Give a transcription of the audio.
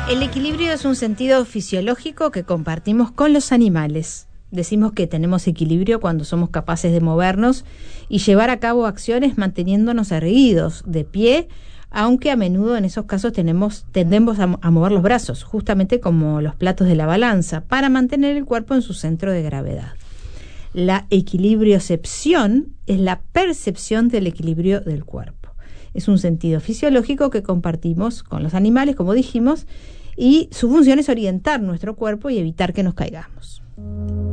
El equilibrio es un sentido fisiológico que compartimos con los animales. Decimos que tenemos equilibrio cuando somos capaces de movernos y llevar a cabo acciones manteniéndonos erguidos, de pie, aunque a menudo en esos casos tendemos a mover los brazos, justamente como los platos de la balanza, para mantener el cuerpo en su centro de gravedad. La equilibriocepción es la percepción del equilibrio del cuerpo. Es un sentido fisiológico que compartimos con los animales, como dijimos, y su función es orientar nuestro cuerpo y evitar que nos caigamos.